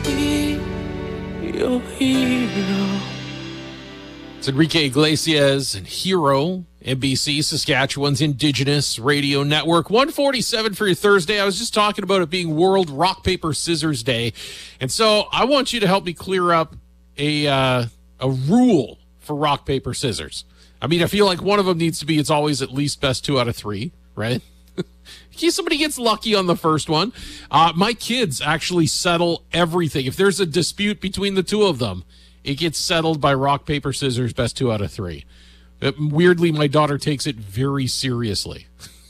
be your hero. It's Enrique Iglesias and Hero, NBC, Saskatchewan's Indigenous Radio Network. 147 for your Thursday. I was just talking about it being World Rock, Paper, Scissors Day. And so I want you to help me clear up a rule for rock, paper, scissors. I mean, I feel like one of them needs to be it's always at least best 2 out of 3, right? Somebody gets lucky on the first one. My kids actually settle everything. If there's a dispute between the two of them, it gets settled by rock, paper, scissors, best 2 out of 3. Weirdly, my daughter takes it very seriously.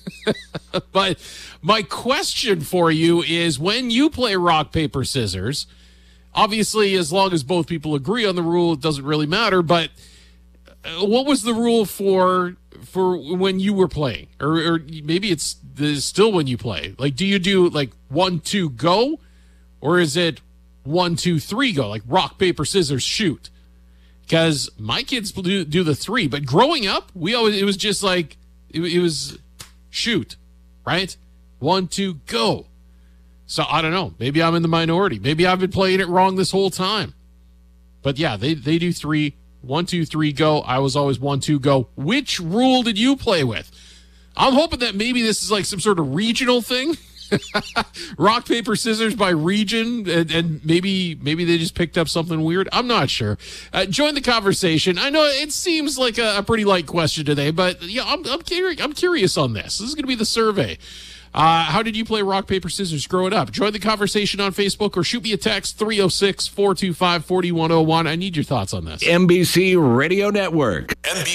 But my question for you is, when you play rock, paper, scissors, obviously, as long as both people agree on the rule, it doesn't really matter. But what was the rule for when you were playing? Or maybe it's still when you play. Like, do you do like 1, 2, go? Or is it 1, 2, 3, go? Like rock, paper, scissors, shoot. Because my kids do the 3. But growing up, it was just like, it was shoot, right? 1, 2, go. So I don't know. Maybe I'm in the minority. Maybe I've been playing it wrong this whole time. But yeah, they do 3. 1, 2, 3, go. I was always 1, 2, go. Which rule did you play with? I'm hoping that maybe this is like some sort of regional thing. Rock, paper, scissors by region, and maybe they just picked up something weird. I'm not sure. Join the conversation. I know it seems like a pretty light question today, but yeah, I'm curious on this. This is going to be the survey. How did you play rock, paper, scissors growing up? Join the conversation on Facebook or shoot me a text, 306-425-4101. I need your thoughts on this. NBC Radio Network.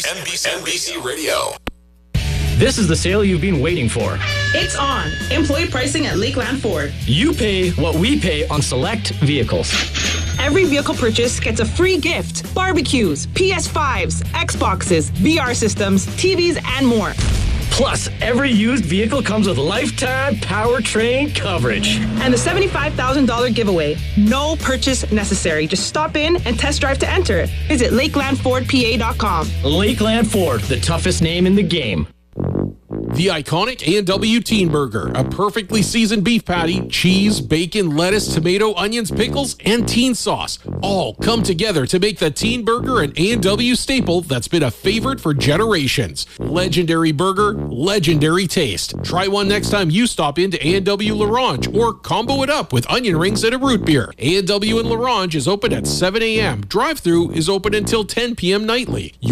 NBC Radio. This is the sale you've been waiting for. It's on. Employee pricing at Lakeland Ford. You pay what we pay on select vehicles. Every vehicle purchase gets a free gift. Barbecues, PS5s, Xboxes, VR systems, TVs, and more. Plus, every used vehicle comes with lifetime powertrain coverage. And the $75,000 giveaway. No purchase necessary. Just stop in and test drive to enter. Visit LakelandFordPA.com. Lakeland Ford, the toughest name in the game. The iconic A&W Teen Burger, a perfectly seasoned beef patty, cheese, bacon, lettuce, tomato, onions, pickles, and teen sauce all come together to make the Teen Burger an A&W staple that's been a favorite for generations. Legendary burger, legendary taste. Try one next time you stop into A&W Larange or combo it up with onion rings and a root beer. A&W in Larange is open at 7 a.m. Drive-thru is open until 10 p.m. nightly.